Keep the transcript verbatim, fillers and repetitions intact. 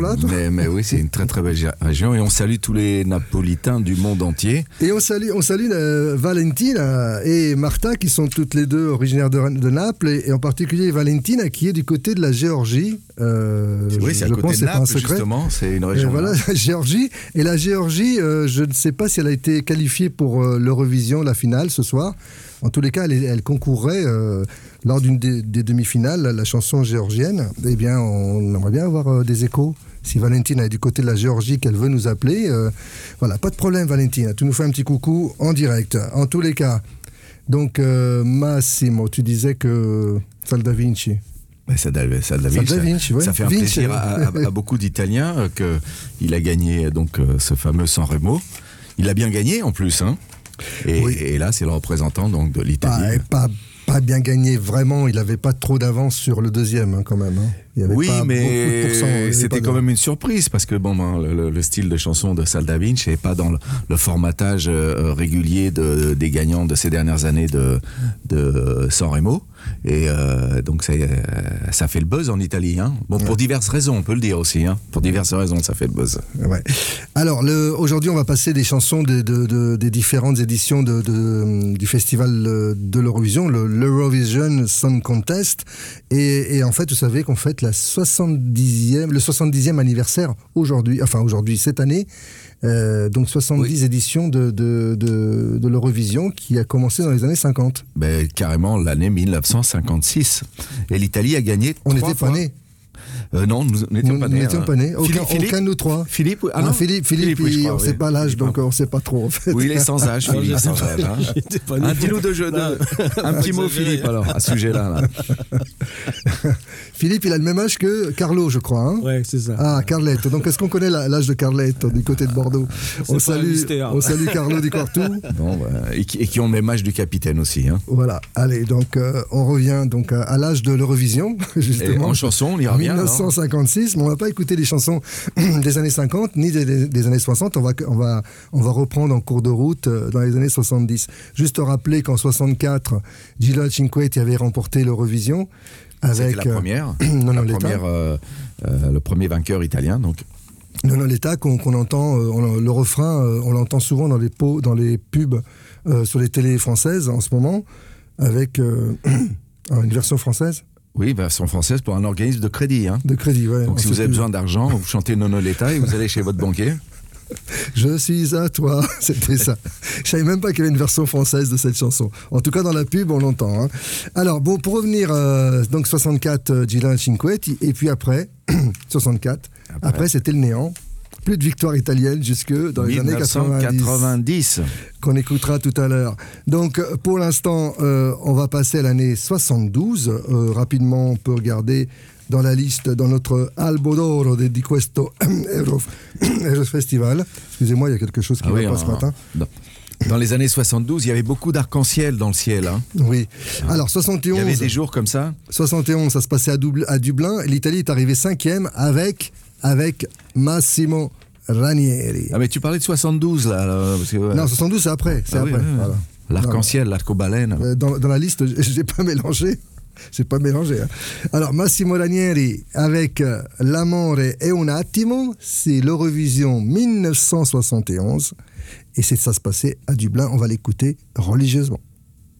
région-là. Mais, mais oui, c'est une très très belle région et on salue tous les Napolitains du monde entier. Et on salue, on salue euh, Valentina et Marta qui sont toutes les deux originaires de, de Naples et, et en particulier Valentina qui est du côté de la Géorgie. Euh, oui, c'est à côté de Naples justement, c'est une région. Et voilà, la Géorgie. Et la Géorgie, euh, je ne sais pas si elle a été qualifiée pour euh, l'Eurovision, la finale ce soir. En tous les cas, elle, elle concourrait euh, lors d'une des, des demi-finales, la chanson géorgienne. Eh bien, on aimerait bien avoir euh, des échos. Si Valentine est du côté de la Géorgie, qu'elle veut nous appeler, euh, voilà, pas de problème, Valentine. Tu nous fais un petit coucou en direct. En tous les cas, donc euh, Massimo, tu disais que Sal da Vinci. Mais ça, ça, ça, Vinci, ouais. ça fait un Vinci, plaisir à, à, à beaucoup d'Italiens euh, qu'il a gagné donc euh, ce fameux Sanremo. Il a bien gagné en plus, hein. Et, oui. et là, c'est le représentant donc, de l'Italie. Pas, pas, pas bien gagné, vraiment. Il n'avait pas trop d'avance sur le deuxième, hein, quand même. Hein. Il y avait oui, pas mais c'était quand de... même une surprise parce que bon, ben, le, le style de chanson de Sal da Vinci n'est pas dans le, le formatage euh, régulier de, des gagnants de ces dernières années de, de Sanremo. Et euh, donc ça, euh, ça fait le buzz en Italie. Hein. Bon, pour ouais. diverses raisons, on peut le dire aussi. Hein. Pour diverses raisons, ça fait le buzz. Ouais. Alors, le, aujourd'hui, on va passer des chansons de, de, de, des différentes éditions de, de, du festival de l'Eurovision, le, l'Eurovision Song Contest. Et, et en fait, vous savez qu'on fête la soixante-dixième, le soixante-dixième anniversaire aujourd'hui, enfin aujourd'hui, cette année. Euh, donc soixante-dix oui. éditions de, de, de, de l'Eurovision qui a commencé dans les années cinquante. Ben, carrément l'année mille neuf cent cinquante-six. Et l'Italie a gagné On trois n'était pas nés. Euh, non, nous n'étions pas nés. Nous n'étions pas nés. Aucun, Philippe, aucun de nous trois. Philippe, ah non, ah, Philippe, Philippe, Philippe oui, il, crois, on ne oui. sait pas l'âge, donc on ne sait pas trop en fait. Oui, il est sans âge, Philippe. Il est sans âge. Hein. Un petit de jeu, de, un petit mot, Philippe, alors, à ce sujet-là. Là. Philippe, il a le même âge que Carlo, je crois. Hein oui, c'est ça. Ah, Carletto. Donc, est-ce qu'on connaît l'âge de Carletto du côté de Bordeaux? on salue, on salue Carlo di Cortou. Bon, bah, et, qui, et qui ont le même âge du capitaine aussi. Hein. Voilà. Allez, donc, euh, on revient donc à, à l'âge de l'Eurovision, justement. Et en chanson, on y revient. mille neuf cent cinquante-six, mais on ne va pas écouter les chansons des années cinquante, ni des, des années soixante. On va, on, va, on va reprendre en cours de route dans les années soixante-dix. Juste rappeler qu'en soixante-quatre, Gilles Cinquetti avait remporté l'Eurovision. Avec, C'était la première, euh, non, la non, première euh, euh, le premier vainqueur italien. Donc. Non, non, l'État qu'on, qu'on entend, euh, on, le refrain, euh, on l'entend souvent dans les, pots, dans les pubs euh, sur les télés françaises en ce moment, avec euh, une version française. Oui, version française pour un organisme de crédit. Hein. De crédit, oui. Donc si vous avez plus... besoin d'argent, vous chantez Nono l'État et vous allez chez votre banquier. Je suis à toi, c'était ça. Je savais même pas qu'il y avait une version française de cette chanson. En tout cas, dans la pub, on l'entend. Hein. Alors, bon, pour revenir, euh, donc soixante-quatre, euh, Gilles Cinquetti, et puis après, soixante-quatre, après, après c'était le néant. Plus de victoire italienne jusque dans les années quatre-vingt-dix, qu'on écoutera tout à l'heure. Donc, pour l'instant, euh, on va passer à l'année soixante-douze. Euh, rapidement, on peut regarder dans la liste, dans notre Albo d'Oro di questo Euro, Euro Festival. Excusez-moi, il y a quelque chose qui ne ah va oui, pas en, ce matin. Dans, dans les années soixante-douze, il y avait beaucoup d'arc-en-ciel dans le ciel. Hein. Oui. Alors, soixante et onze... Il y avait des jours comme ça. soixante et onze, ça se passait à, Dubl- à Dublin. L'Italie est arrivée cinquième avec, avec Massimo Ranieri. Ah, mais tu parlais de soixante-douze, là. là parce que, ouais. Non, soixante-douze, c'est après. C'est ah, après. Oui, oui, voilà. L'arc-en-ciel, l'arc-baleine. Dans, dans la liste, je n'ai pas mélangé. C'est pas mélangé. Hein. Alors, Massimo Ranieri avec euh, L'amore è un attimo, c'est l'Eurovision mille neuf cent soixante et onze. Et c'est ça se passait à Dublin. On va l'écouter religieusement.